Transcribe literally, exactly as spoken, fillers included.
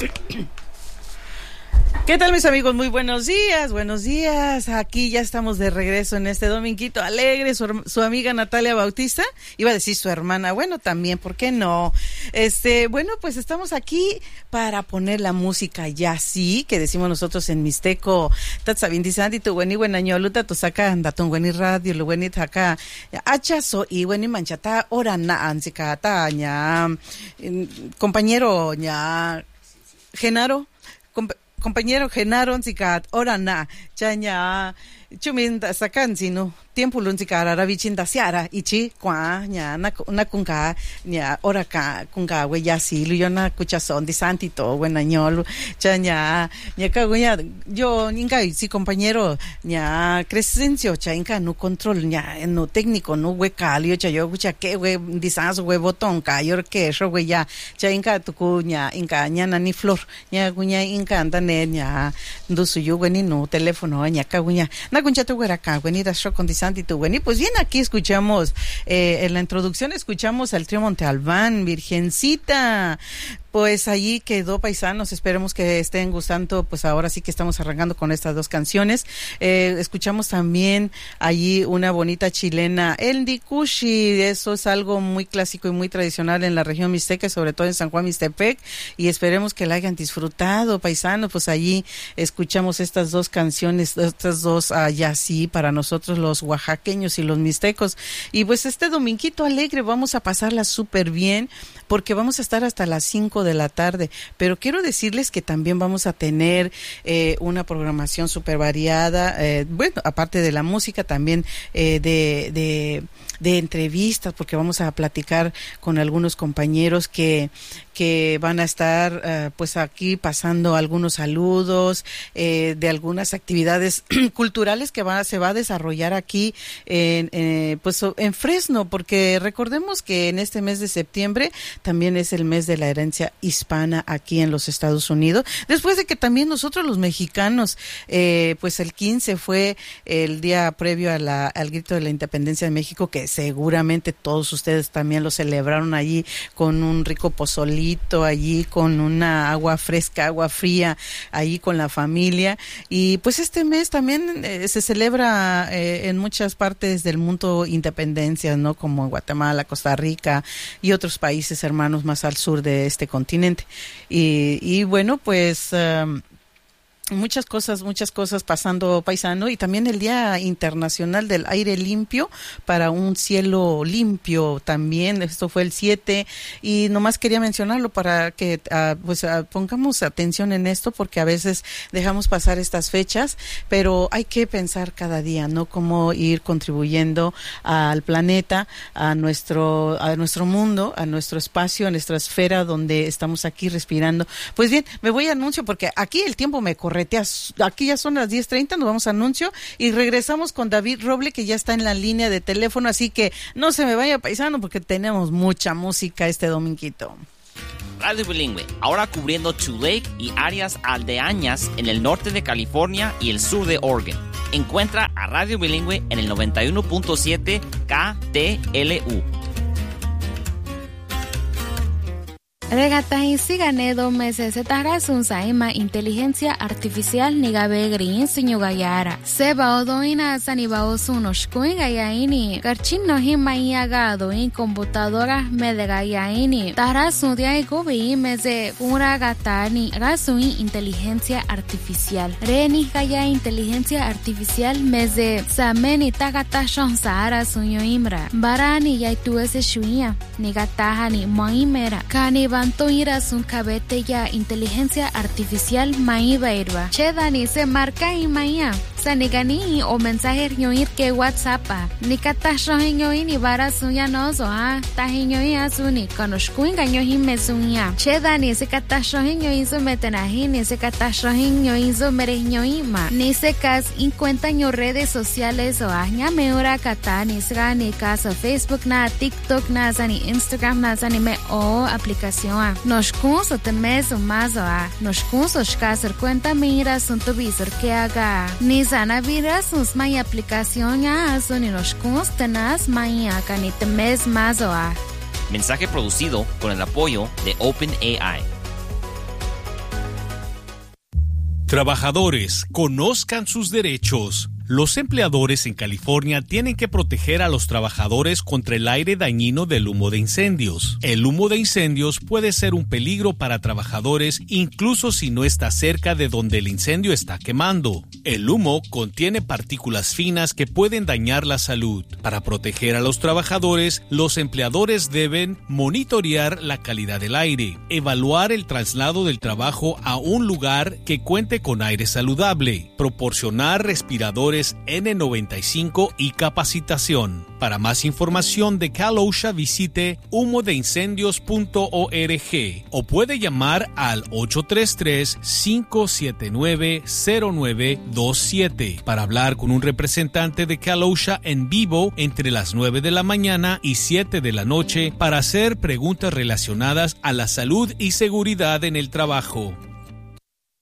¿Qué tal, mis amigos? Muy buenos días, buenos días. Aquí ya estamos de regreso en este dominguito alegre. Su, su amiga Natalia Bautista, iba a decir su hermana, bueno, también, ¿por qué no? Este, bueno, pues estamos aquí para poner la música ya sí, que decimos nosotros en Mixteco. Tatsabindisanti, tu bueni buenañoluta, tu saca andatun bueni radio, lu bueni taca, hachazo y bueni manchata, ora na anzicata, ña, compañero, ña, Genaro, compa- compañero Genaro Zicat, ora na, chaña, chumin sacan sino. Tiempo lunzikara ravichinda siara ichi kwa nya na na kunga nya ora ka kunga we yasi lu yona kuchason di santito buena ñolo chanya nya ka gunya yo ninga si compañero nya Crescencio chainka no control nya no técnico no we calio chayo kucha que we disanso we botón ka yor que eso we ya chainka tu kunya inka nya na ni flor nya gunya inka andane nya ndusu yo we ni no teléfono nya ka gunya na kuncha tu we ra ka we ni da shock con y pues bien, aquí escuchamos, eh, en la introducción escuchamos al trío Monte Albán, Virgencita. Pues allí quedó, paisanos, esperemos que estén gustando, pues ahora sí que estamos arrancando con estas dos canciones. Eh, escuchamos también allí una bonita chilena, el Dicushi, eso es algo muy clásico y muy tradicional en la región mixteca, sobre todo en San Juan Mixtepec, y esperemos que la hayan disfrutado, paisanos. Pues allí escuchamos estas dos canciones, estas dos allá uh, sí, para nosotros los oaxaqueños y los mixtecos. Y pues este dominguito alegre vamos a pasarla súper bien, porque vamos a estar hasta las cinco de la tarde, pero quiero decirles que también vamos a tener eh, una programación súper variada, eh, bueno, aparte de la música, también eh, de, de, de entrevistas, porque vamos a platicar con algunos compañeros que, que van a estar uh, pues aquí pasando algunos saludos eh, de algunas actividades culturales que va, se va a desarrollar aquí en, eh, pues en Fresno, porque recordemos que en este mes de septiembre también es el mes de la herencia hispana aquí en los Estados Unidos, después de que también nosotros los mexicanos, eh, pues el quince fue el día previo a la, al grito de la independencia de México, que seguramente todos ustedes también lo celebraron allí con un rico pozolito, allí con una agua fresca, agua fría, allí con la familia. Y pues este mes también eh, se celebra eh, en muchas partes del mundo independencias, ¿no? Como en Guatemala, Costa Rica y otros países hermanos más al sur de este continente. Y, y bueno, pues um, muchas cosas, muchas cosas pasando, paisano, y también el Día Internacional del Aire Limpio para un cielo limpio también, esto fue el siete, y nomás quería mencionarlo para que uh, pues uh, pongamos atención en esto, porque a veces dejamos pasar estas fechas, pero hay que pensar cada día, ¿no? Cómo ir contribuyendo al planeta, a nuestro, a nuestro mundo, a nuestro espacio, a nuestra esfera donde estamos aquí respirando. Pues bien, me voy a anuncio porque aquí el tiempo me corre. Aquí ya son las diez treinta, nos vamos a anuncio y regresamos con David Roble, que ya está en la línea de teléfono, así que no se me vaya, paisano, porque tenemos mucha música este dominguito. Radio Bilingüe, ahora cubriendo Tule y áreas aldeañas en el norte de California y el sur de Oregon. Encuentra a Radio Bilingüe en el noventa y uno punto siete K T L U. Regatahin sigane do meses setara sun saima inteligencia artificial nigabe green sinyo gayara. Seba odoina saniba osunos kuin gayaini. Garchin no himaya gado in computadora mede gayaini. Tara sun dia gobi meze ura gatani rasuin inteligencia artificial. Reni gaya inteligencia artificial meze sameni tagata shon sahara sunyo imra. Barani yaitu ese shuia. Nigatahani moimera. Kani Anto ira sun cabete ya inteligencia artificial maiba irwa. Chedani se marca y maya. Sanigani o mensaje ñoir que WhatsApp. Ni katasho ñoir ni bara suya nozo ha. Tahiñoir asuni konoshkuin gañohi mesunya. Chedani se katasho ñoir zo metenahi ni se katasho ñoir zo mereñoima. Ni se cas in cuenta ño redes sociales o aña meura kata ni se ni caso Facebook na TikTok na zani Instagram na zani me o aplicación. Nos cursos te mes o más a nos cursos casar cuenta mira son tu visor que haga ni sana viras sus mai aplicación ya son nos cursos tenas mai acá ni te mes más a. Mensaje producido con el apoyo de OpenAI. Trabajadores, conozcan sus derechos. Los empleadores en California tienen que proteger a los trabajadores contra el aire dañino del humo de incendios. El humo de incendios puede ser un peligro para trabajadores incluso si no está cerca de donde el incendio está quemando. El humo contiene partículas finas que pueden dañar la salud. Para proteger a los trabajadores, los empleadores deben monitorear la calidad del aire, evaluar el traslado del trabajo a un lugar que cuente con aire saludable, proporcionar respiradores N noventa y cinco y capacitación. Para más información de Cal OSHA visite humo de incendios punto org o puede llamar al ocho tres tres, cinco siete nueve, cero nueve dos siete para hablar con un representante de Cal OSHA en vivo entre las nueve de la mañana y siete de la noche para hacer preguntas relacionadas a la salud y seguridad en el trabajo.